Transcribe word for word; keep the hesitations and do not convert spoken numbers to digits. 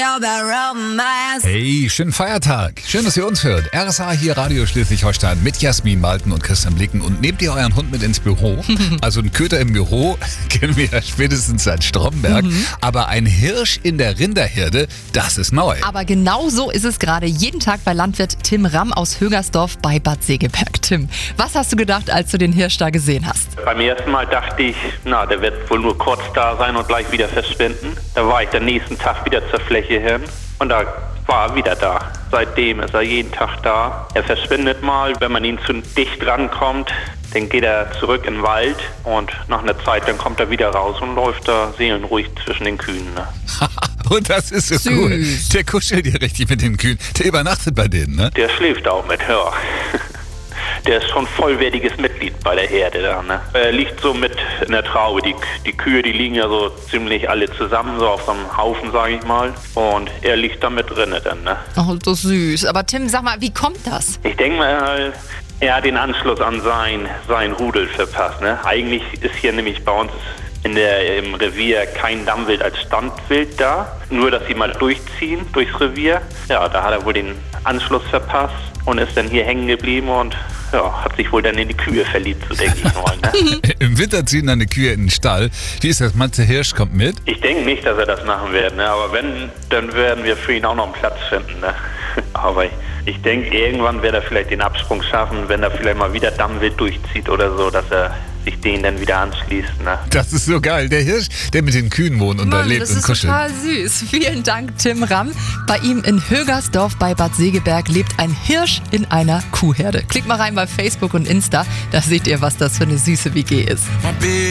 Hey, schönen Feiertag. Schön, dass ihr uns hört. R S A hier, Radio Schleswig-Holstein mit Jasmin Malten und Christian Blicken. Und nehmt ihr euren Hund mit ins Büro? Also ein Köter im Büro kennen wir ja spätestens seit Stromberg. Mhm. Aber ein Hirsch in der Rinderherde, das ist neu. Aber genau so ist es gerade jeden Tag bei Landwirt Tim Ramm aus Högersdorf bei Bad Segeberg. Tim, was hast du gedacht, als du den Hirsch da gesehen hast? Beim ersten Mal dachte ich, na, der wird wohl nur kurz da sein und gleich wieder verschwinden. Da war ich den nächsten Tag wieder zur Fläche hin und da war er wieder da. Seitdem ist er jeden Tag da. Er verschwindet mal, wenn man ihn zu dicht rankommt, dann geht er zurück in den Wald und nach einer Zeit, dann kommt er wieder raus und läuft da seelenruhig zwischen den Kühen. Ne? Und das ist so Süß. Cool. Der kuschelt dir richtig mit den Kühen. Der übernachtet bei denen, ne? Der schläft auch mit, ja. Der ist schon vollwertiges Mitglied bei der Herde da, ne? Er liegt so mit in der Traube. Die, die Kühe, die liegen ja so ziemlich alle zusammen, so auf so einem Haufen, sage ich mal. Und er liegt da mit drinne dann, ne? Oh, so süß. Aber Tim, sag mal, wie kommt das? Ich denke mal, er hat den Anschluss an sein, sein Rudel verpasst, ne? Eigentlich ist hier nämlich bei uns in der, im Revier kein Dammwild als Standwild da. Nur, dass sie mal durchziehen durchs Revier. Ja, da hat er wohl den Anschluss verpasst und ist dann hier hängen geblieben und ja, hat sich wohl dann in die Kühe verliebt, so denke ich mal. Ne? Im Winter ziehen dann die Kühe in den Stall. Wie ist das? Meinst du, der Hirsch kommt mit? Ich denke nicht, dass er das machen wird, ne? Aber wenn, dann werden wir für ihn auch noch einen Platz finden. Ne? Aber ich, ich denke, irgendwann wird er vielleicht den Absprung schaffen, wenn er vielleicht mal wieder Dammwild durchzieht oder so, dass er sich den dann wieder anschließt. Ne? Das ist so geil. Der Hirsch, der mit den Kühen wohnt und Mann, da lebt das und ist kuschelt. total süß. Vielen Dank, Tim Ramm. Bei ihm in Högersdorf bei Bad Segeberg lebt ein Hirsch in einer Kuhherde. Klickt mal rein bei Facebook und Insta, da seht ihr, was das für eine süße W G ist.